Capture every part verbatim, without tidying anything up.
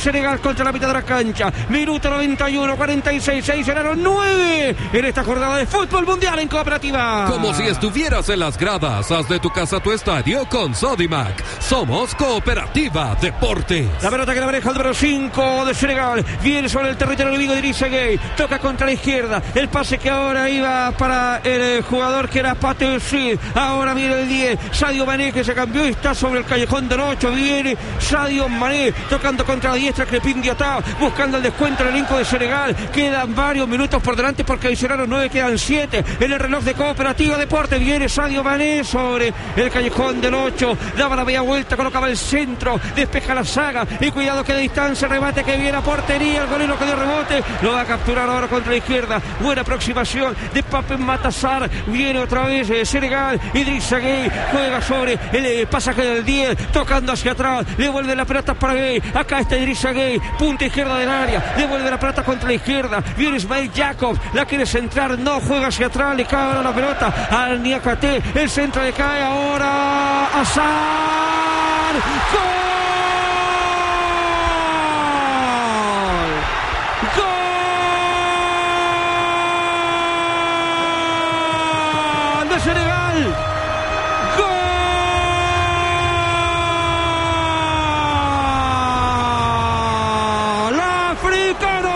Senegal contra la mitad de la cancha. Minuto noventa y uno, cuarenta y seis, seis ganaron nueve en esta jornada de fútbol mundial en Cooperativa. Como si estuvieras en las gradas, haz de tu casa tu estadio con Sodimac. Somos Cooperativa Deportes. La pelota que la maneja el número cinco de Senegal. Viene sobre el territorio enemigo de Idrissa Gueye. Toca contra la izquierda. El pase que ahora iba para el jugador que era Pathé Ciss. Ahora viene el diez. Sadio Mané que se cambió y está sobre el callejón del ocho. Viene Sadio Mané tocando contra la diestra. Crépin Diatta buscando el descuento en el elenco de Senegal. Quedan varios minutos por delante porque adicionaron nueve, quedan siete en el reloj de Cooperativa Deportes. Viene Sadio Mané sobre el callejón del ocho. Daba la media vuelta, colocaba el centro, despeja la saga y cuidado que de distancia, remate que viene a portería. El golero que dio rebote lo va a capturar ahora contra la izquierda. Buena aproximación de Pape Matar. Viene otra vez eh, Senegal. Idrissa Gueye juega sobre el eh, pasaje del diez, tocando hacia atrás, le vuelve la pelota para Gueye. Acá está Idrissa Gueye, punta izquierda del área, le vuelve la pelota contra la izquierda. Viene Ismail Jacob, la quiere centrar, no juega hacia atrás, le cae ahora la pelota al Niakate. El centro le cae ahora a Sarr. ¡Gol! Senegal, gol africano,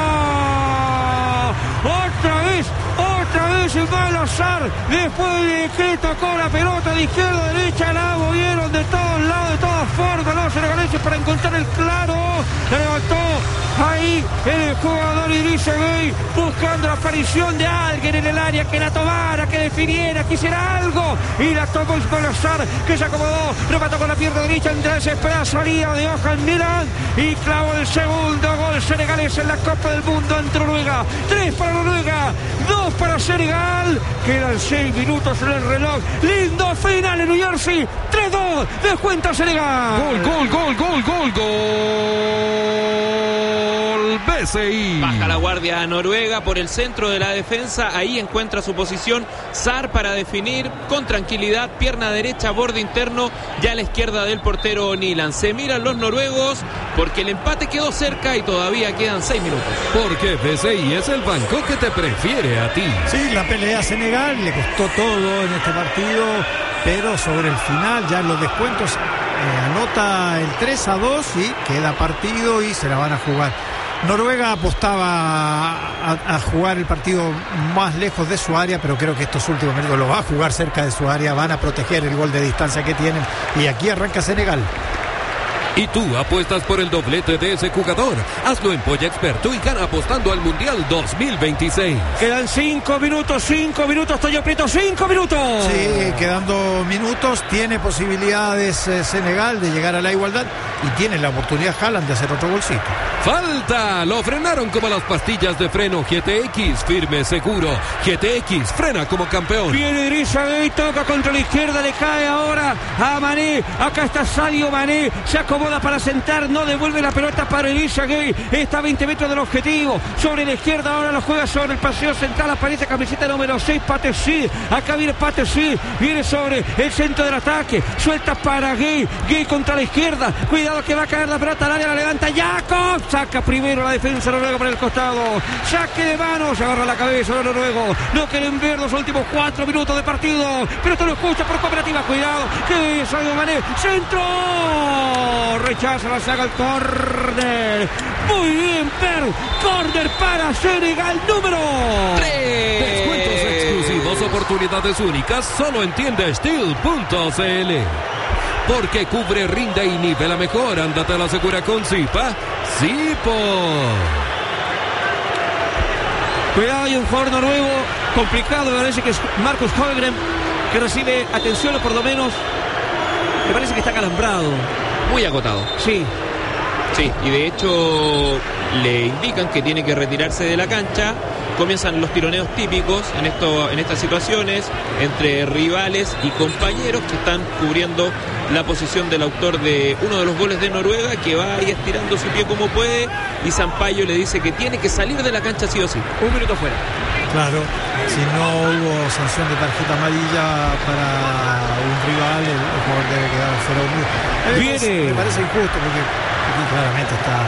otra vez, otra vez Ismail Sarr, después de que tocó la pelota de izquierda a derecha, la movieron de todos lados, de todas formas los senegaleses para encontrar el claro, la levantó ahí el jugador Idrissa Gueye buscando la aparición de alguien en el área que la tomara, que definiera, que hiciera algo, y la tomó Ismail Sarr, que se acomodó, remató con la pierna derecha entre desesperada salida de Johan Milan y clavó el segundo gol senegalés en la Copa del Mundo ante Noruega. Tres para Noruega, dos para Senegal, quedan seis minutos en el reloj. Lindo final en New Jersey, tres dos, descuenta Senegal. Gol, gol, gol, gol, gol, gol. B C I. Baja la guardia a Noruega por el centro de la defensa. Ahí encuentra su posición Sarr para definir con tranquilidad. Pierna derecha, borde interno, ya a la izquierda del portero Nilan. Se miran los noruegos porque el empate quedó cerca y todavía quedan seis minutos. Porque B C I es el banco que te prefiere a ti. Sí, la pelea a Senegal le costó todo en este partido, pero sobre el final, ya en los descuentos, eh, anota el tres a dos y queda partido y se la van a jugar. Noruega apostaba a, a jugar el partido más lejos de su área, pero creo que estos últimos minutos lo va a jugar cerca de su área, van a proteger el gol de distancia que tienen, y aquí arranca Senegal. Y tú apuestas por el doblete de ese jugador. Hazlo en Polla Experto y gana apostando al Mundial dos mil veintiséis. Quedan cinco minutos, cinco minutos, Toyo Prieto, cinco minutos. Sí, quedando minutos, tiene posibilidades eh, Senegal de llegar a la igualdad y tiene la oportunidad Haaland de hacer otro golcito. ¡Falta! Lo frenaron como las pastillas de freno G T X, firme, seguro. G T X, frena como campeón. Viene Idrissa Gueye, toca contra la izquierda, le cae ahora a Mané. Acá está Sadio Mané, se acomoda para sentar, no devuelve la pelota para Idrissa Gueye, está a veinte metros del objetivo, sobre la izquierda ahora lo juega sobre el paseo central, aparece camiseta número seis, Pathé Ciss, acá viene Pathé Ciss, viene sobre el centro del ataque, suelta para Gueye, Gueye contra la izquierda, cuidado que va a caer la pelota al área, la levanta Jacob, saca primero la defensa noruega por el costado, saque de manos, agarra la cabeza los noruegos, no quieren ver los últimos cuatro minutos de partido, pero esto lo escucha por Cooperativa, cuidado, que Sadio Mané, centro, rechaza la saga al córner. Muy bien, Per. Córner para Senegal número tres. Descuentos exclusivos, oportunidades únicas, solo entiende Steel punto C L. Porque cubre, rinde y nivela mejor. Ándate a la segura con Zipa. Zipo. Cuidado, hay un jugador noruego complicado, me parece que es Marcus Højgren, que recibe atención o por lo menos me parece que está calambrado. Muy agotado. Sí. Sí, y de hecho le indican que tiene que retirarse de la cancha. Comienzan los tironeos típicos en, esto, en estas situaciones entre rivales y compañeros que están cubriendo la posición del autor de uno de los goles de Noruega, que va ahí estirando su pie como puede, y Sampaio le dice que tiene que salir de la cancha sí o sí. Un minuto fuera. Claro, si no hubo sanción de tarjeta amarilla para un rival, el, el jugador debe quedar fuera de un... Viene. Me parece injusto porque aquí claramente está